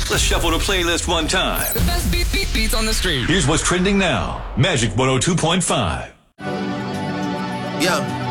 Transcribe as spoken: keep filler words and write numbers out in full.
Let's shuffle the playlist one time. The best beat, beat, beats on the street. Here's what's trending now. Magic one oh two point five. Yeah.